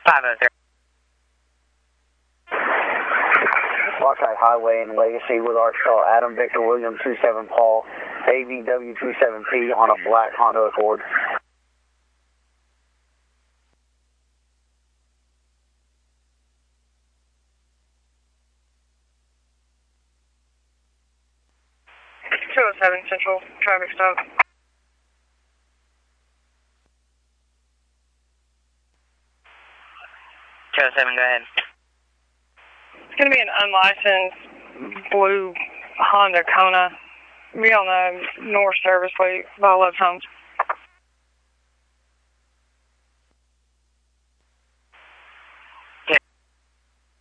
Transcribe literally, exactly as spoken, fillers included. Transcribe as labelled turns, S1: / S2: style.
S1: five oh three.
S2: Lockhart Highway and Legacy with our Shaw Adam Victor William two seven Paul A V W two seven P on a black Honda Accord.
S3: two oh seven Central, traffic stop.
S1: two oh seven, go ahead.
S3: It's going to be an unlicensed blue Honda Kona. Be on the north service way by Love Homes.